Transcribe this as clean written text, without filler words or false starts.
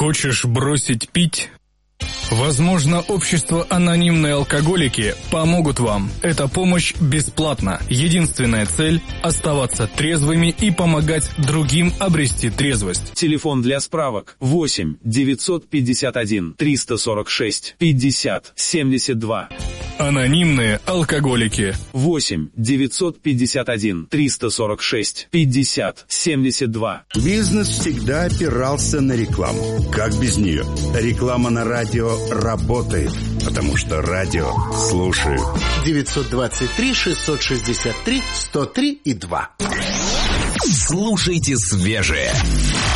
Хочешь бросить пить? Возможно, общество «Анонимные алкоголики» помогут вам. Эта помощь бесплатна. Единственная цель – оставаться трезвыми и помогать другим обрести трезвость. Телефон для справок 8 951 346 50 72. «Анонимные алкоголики». 8 951 346 50 72. Бизнес всегда опирался на рекламу. Как без нее? Реклама на радио работает, потому что радио слушают. 923-663-103 и 2. Слушайте свежее.